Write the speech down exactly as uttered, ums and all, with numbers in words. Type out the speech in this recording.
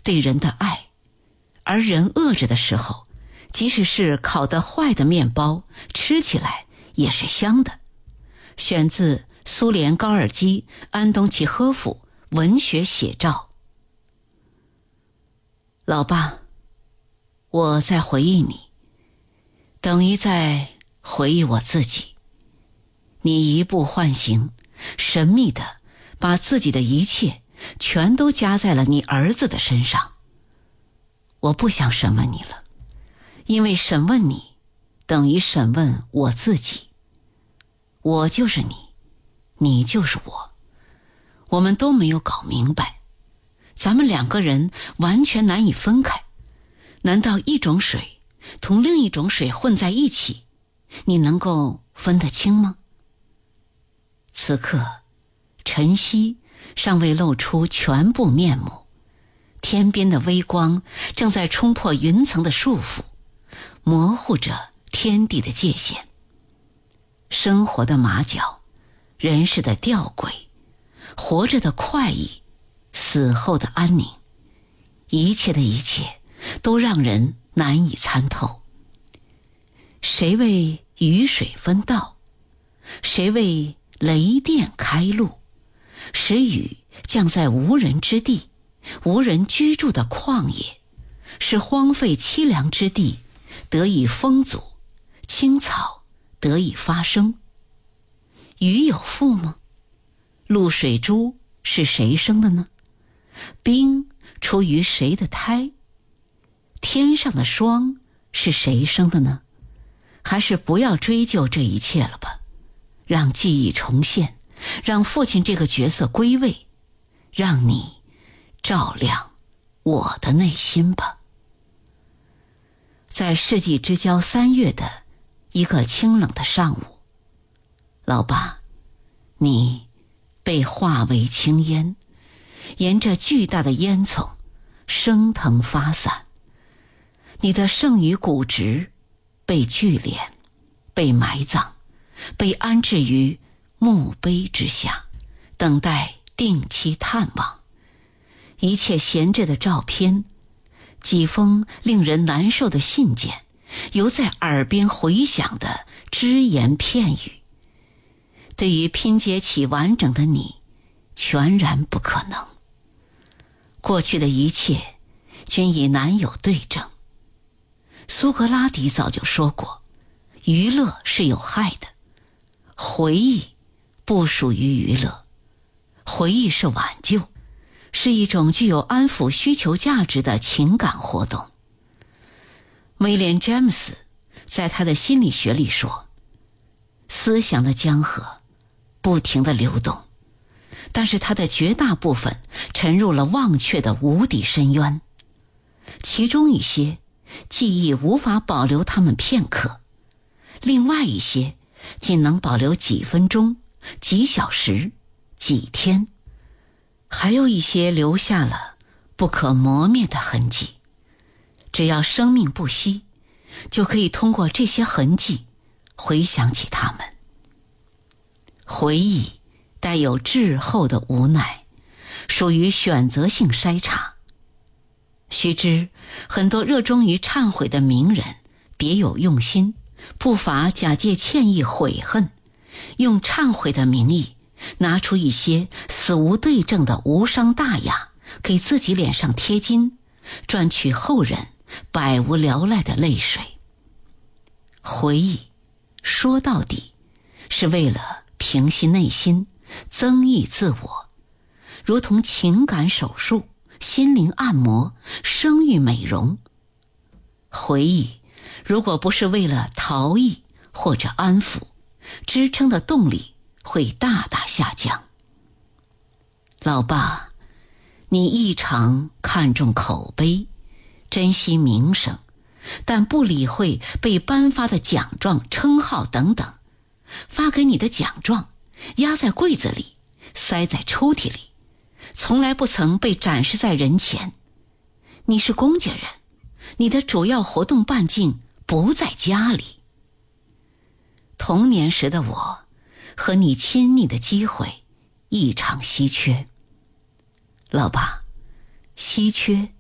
对人的爱，而人饿着的时候，即使是烤得坏的面包，吃起来也是香的。选自苏联高尔基安东契诃夫文学写照。老爸，我在回忆你，等于在回忆我自己。你一步唤醒，神秘的把自己的一切全都加在了你儿子的身上。我不想审问你了，因为审问你等于审问我自己。我就是你，你就是我，我们都没有搞明白，咱们两个人完全难以分开。难道一种水同另一种水混在一起，你能够分得清吗？此刻晨曦尚未露出全部面目，天边的微光正在冲破云层的束缚，模糊着天地的界限。生活的马脚，人世的吊诡，活着的快意，死后的安宁，一切的一切都让人难以参透。谁为雨水分道？谁为雷电开路？使雨降在无人之地，无人居住的旷野，使荒废凄凉之地得以丰足，青草得以发生。雨有父吗？露水珠是谁生的呢？冰出于谁的胎？天上的霜是谁生的呢？还是不要追究这一切了吧，让记忆重现，让父亲这个角色归位，让你照亮我的内心吧。在世纪之交三月的一个清冷的上午，老爸，你被化为青烟，沿着巨大的烟囱升腾发散。你的剩余骨质被聚敛，被埋葬，被安置于墓碑之下，等待定期探望。一切闲置的照片，几封令人难受的信件，犹在耳边回响的只言片语，对于拼接起完整的你，全然不可能。过去的一切均已难有对证。苏格拉底早就说过，娱乐是有害的，回忆不属于娱乐，回忆是挽救，是一种具有安抚需求价值的情感活动。威廉·詹姆斯在他的心理学里说，思想的江河不停地流动，但是它的绝大部分沉入了忘却的无底深渊，其中一些记忆无法保留它们片刻，另外一些仅能保留几分钟、几小时、几天，还有一些留下了不可磨灭的痕迹。只要生命不息，就可以通过这些痕迹回想起它们。回忆带有滞后的无奈，属于选择性筛查。须知，很多热衷于忏悔的名人别有用心，不乏假借歉意悔恨，用忏悔的名义拿出一些死无对证的无伤大雅，给自己脸上贴金，赚取后人百无聊赖的泪水。回忆说到底是为了平息内心，增益自我，如同情感手术、心灵按摩、生育美容。回忆如果不是为了逃逸或者安抚，支撑的动力会大大下降。老爸，你异常看重口碑，珍惜名声，但不理会被颁发的奖状、称号等等。发给你的奖状压在柜子里，塞在抽屉里，从来不曾被展示在人前。你是公家人，你的主要活动半径不在家里。童年时的我和你亲昵的机会异常稀缺。老爸，稀缺